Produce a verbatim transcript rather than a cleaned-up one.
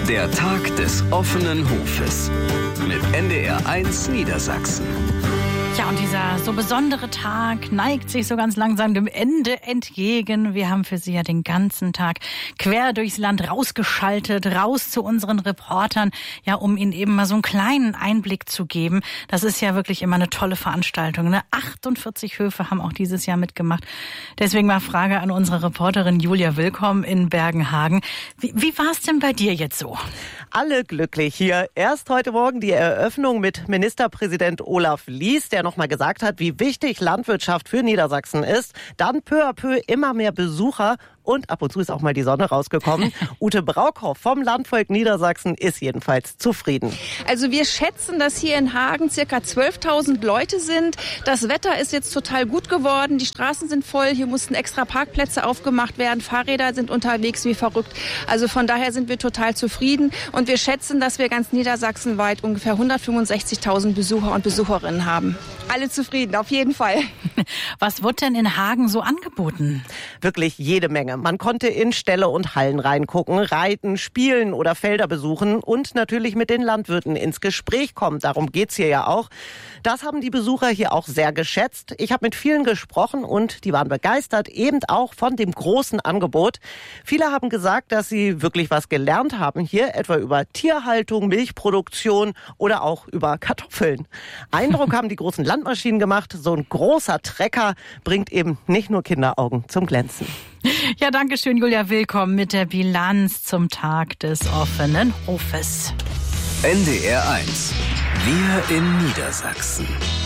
Der Tag des offenen Hofes mit N D R eins Niedersachsen. Ja, und dieser so besondere Tag neigt sich so ganz langsam dem Ende entgegen. Wir haben für Sie ja den ganzen Tag quer durchs Land rausgeschaltet, raus zu unseren Reportern, ja, um Ihnen eben mal so einen kleinen Einblick zu geben. Das ist ja wirklich immer eine tolle Veranstaltung, ne? achtundvierzig Höfe haben auch dieses Jahr mitgemacht. Deswegen mal Frage an unsere Reporterin Julia Willkomm in Bergenhagen. Wie, wie war es denn bei dir jetzt so? Alle glücklich hier. Erst heute Morgen die Eröffnung mit Ministerpräsident Olaf Lies, der noch mal gesagt hat, wie wichtig Landwirtschaft für Niedersachsen ist. Dann peu à peu immer mehr Besucher und ab und zu ist auch mal die Sonne rausgekommen. Ute Braukhoff vom Landvolk Niedersachsen ist jedenfalls zufrieden. Also wir schätzen, dass hier in Hagen circa zwölftausend Leute sind. Das Wetter ist jetzt total gut geworden. Die Straßen sind voll. Hier mussten extra Parkplätze aufgemacht werden. Fahrräder sind unterwegs wie verrückt. Also von daher sind wir total zufrieden. Und wir schätzen, dass wir ganz niedersachsenweit ungefähr hundertfünfundsechzigtausend Besucher und Besucherinnen haben. Alle zufrieden, auf jeden Fall. Was wird denn in Hagen so angeboten? Wirklich jede Menge. Man konnte in Ställe und Hallen reingucken, reiten, spielen oder Felder besuchen und natürlich mit den Landwirten ins Gespräch kommen. Darum geht's hier ja auch. Das haben die Besucher hier auch sehr geschätzt. Ich habe mit vielen gesprochen und die waren begeistert, eben auch von dem großen Angebot. Viele haben gesagt, dass sie wirklich was gelernt haben hier, etwa über Tierhaltung, Milchproduktion oder auch über Kartoffeln. Eindruck haben die großen Landmaschinen gemacht. So ein großer Trecker bringt eben nicht nur Kinderaugen zum Glänzen. Ja, danke schön, Julia Willkomm mit der Bilanz zum Tag des offenen Hofes. N D R eins. Wir in Niedersachsen.